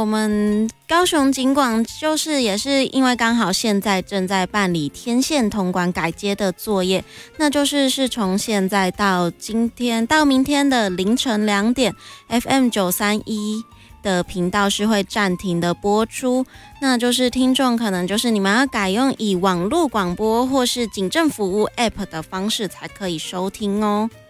我们高雄警广也是因为刚好现在正在办理天线通关改接的作业，那是从现在到明天的凌晨2点 FM 931的频道是会暂停的播出，那听众可能你们要改用以网络广播或是警政服务 App 的方式才可以收听哦。